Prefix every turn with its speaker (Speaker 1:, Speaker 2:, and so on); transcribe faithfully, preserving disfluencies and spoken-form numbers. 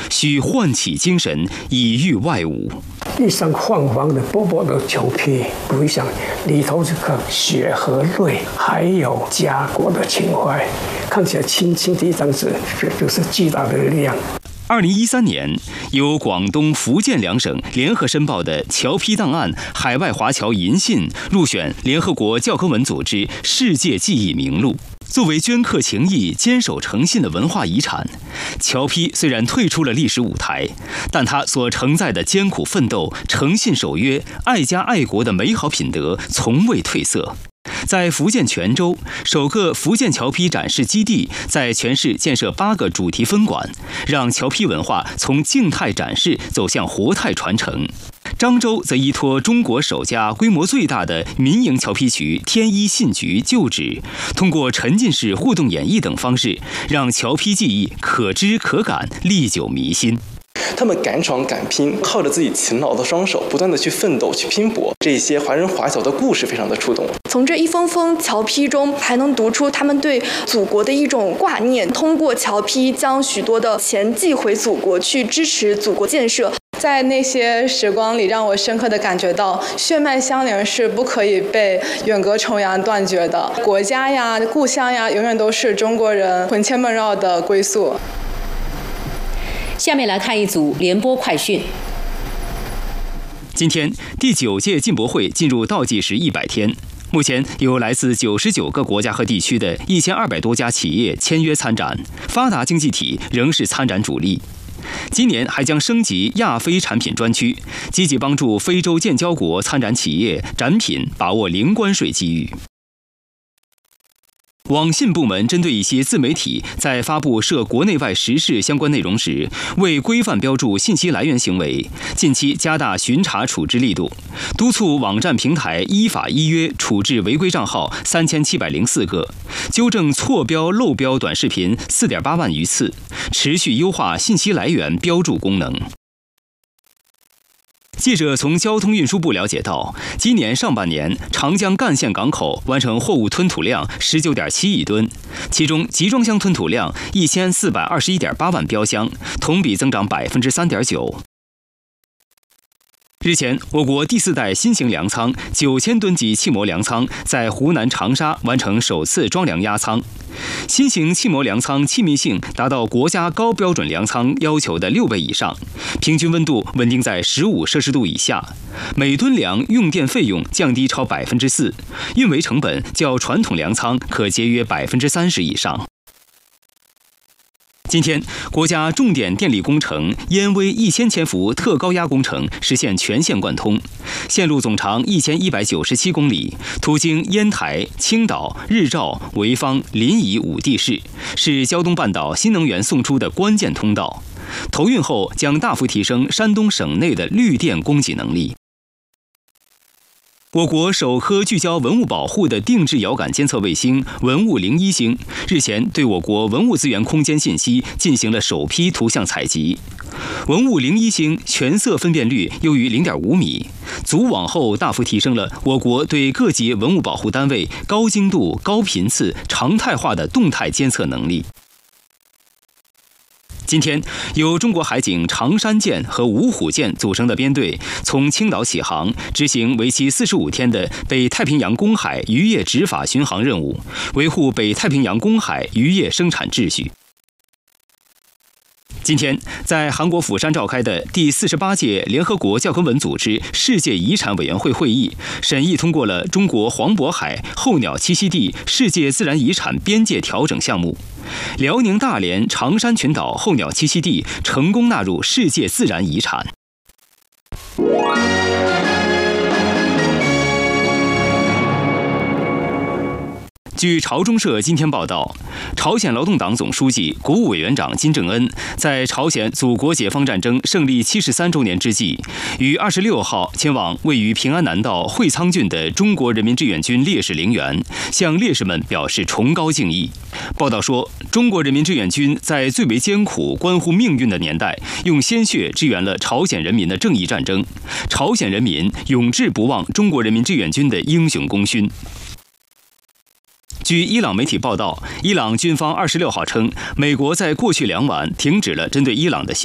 Speaker 1: 需唤起精神，以御外侮。
Speaker 2: 一身晃晃的薄薄的裘皮，不会想里头这个血和泪，还有家国的情怀，看起来轻轻的一张纸，这就是巨大的力量。
Speaker 1: 二零一三年，由广东、福建两省联合申报的侨批档案海外华侨银信入选联合国教科文组织世界记忆名录。作为镌刻情谊、坚守诚信的文化遗产，侨批虽然退出了历史舞台，但它所承载的艰苦奋斗、诚信守约、爱家爱国的美好品德从未褪色。在福建泉州，首个福建侨批展示基地在全市建设八个主题分馆，让侨批文化从静态展示走向活态传承。漳州则依托中国首家规模最大的民营侨批局天一信局旧址，通过沉浸式互动演绎等方式，让侨批技艺可知可感，历久弥新。
Speaker 3: 他们敢闯敢拼，靠着自己勤劳的双手，不断的去奋斗、去拼搏。这些华人华侨的故事非常的触动。
Speaker 4: 从这一封封侨批中，还能读出他们对祖国的一种挂念。通过侨批，将许多的钱寄回祖国，去支持祖国建设。
Speaker 5: 在那些时光里，让我深刻的感觉到，血脉相连是不可以被远隔重洋断绝的。国家呀、故乡呀，永远都是中国人魂牵梦绕的归宿。
Speaker 6: 下面来看一组联播快讯。
Speaker 1: 今天，第九届进博会进入倒计时一百天。目前有来自九十九个国家和地区的一千二百多家企业签约参展，发达经济体仍是参展主力。今年还将升级亚非产品专区，积极帮助非洲建交国参展企业展品把握零关税机遇。网信部门针对一些自媒体在发布涉国内外时事相关内容时，未规范标注信息来源行为，近期加大巡查处置力度，督促网站平台依法依约处置违规账号三千七百零四个，纠正错标漏标短视频四点八万余次，持续优化信息来源标注功能。记者从交通运输部了解到，今年上半年长江干线港口完成货物吞吐量 十九点七亿吨，其中集装箱吞吐量一千四百二十一点八万标箱，同比增长 百分之三点九。日前，我国第四代新型粮仓九千吨级气膜粮仓在湖南长沙完成首次装粮压舱。新型气膜粮仓气密性达到国家高标准粮仓要求的六倍以上，平均温度稳定在十五摄氏度以下，每吨粮用电费用降低超百分之四，运维成本较传统粮仓可节约百分之三十以上。今天，国家重点电力工程燕威一千千伏特高压工程实现全线贯通，线路总长一千一百九十七公里，途经烟台、青岛、日照、潍坊、临沂五地市，是胶东半岛新能源送出的关键通道。投运后将大幅提升山东省内的绿电供给能力。我国首颗聚焦文物保护的定制遥感监测卫星“文物零一星”日前对我国文物资源空间信息进行了首批图像采集。文物零一星全色分辨率优于 零点五米，组网后大幅提升了我国对各级文物保护单位高精度、高频次、常态化的动态监测能力。今天，由中国海警长山舰和五虎舰组成的编队从青岛起航，执行为期四十五天的北太平洋公海渔业执法巡航任务，维护北太平洋公海渔业生产秩序。今天，在韩国釜山召开的第四十八届联合国教科文组织世界遗产委员会会议，审议通过了中国黄渤海候鸟栖息地世界自然遗产边界调整项目，辽宁大连长山群岛候鸟栖息地成功纳入世界自然遗产。据朝中社今天报道，朝鲜劳动党总书记、国务委员长金正恩在朝鲜祖国解放战争胜利七十三周年之际，于二十六号前往位于平安南道会仓郡的中国人民志愿军烈士陵园，向烈士们表示崇高敬意。报道说，中国人民志愿军在最为艰苦、关乎命运的年代，用鲜血支援了朝鲜人民的正义战争，朝鲜人民永志不忘中国人民志愿军的英雄功勋。据伊朗媒体报道，伊朗军方二十六号称，美国在过去两晚停止了针对伊朗的